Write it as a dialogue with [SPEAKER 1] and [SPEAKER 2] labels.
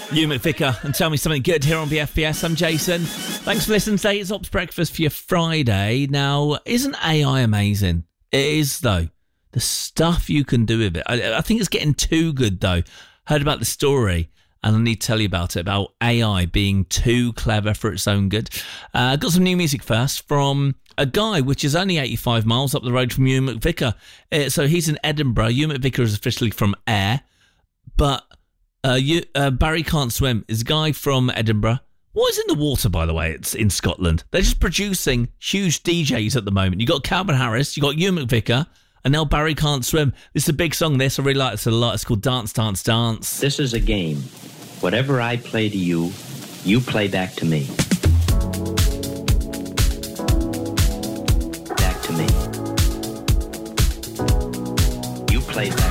[SPEAKER 1] Hugh McVicker and Tell Me Something Good here on BFBS. I'm Jason. Thanks for listening today. It's Ops Breakfast for your Friday. Now, isn't AI amazing? It is, though. The stuff you can do with it. I think it's getting too good, though. Heard about the story, and I need to tell you about it, about AI being too clever for its own good. Got some new music first from a guy which is only 85 miles up the road from Hugh McVicker. So he's in Edinburgh. Hugh McVicker is officially from Ayr, but Barry Can't Swim is a guy from Edinburgh. What is in the water, by the way? It's in Scotland. They're just producing huge DJs at the moment. You got Calvin Harris, you got Hugh McVicker, and now Barry Can't Swim. This is a big song, this. I really like this a lot. It's called Dance, Dance, Dance.
[SPEAKER 2] This is a game. Whatever I play to you, you play back to me. Back to me. You play back.